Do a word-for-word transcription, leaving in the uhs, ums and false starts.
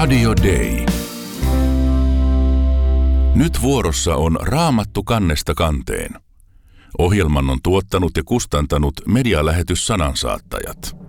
Radio Day. Nyt vuorossa on Raamattu kannesta kanteen. Ohjelman on tuottanut ja kustantanut medialähetys Sanansaattajat.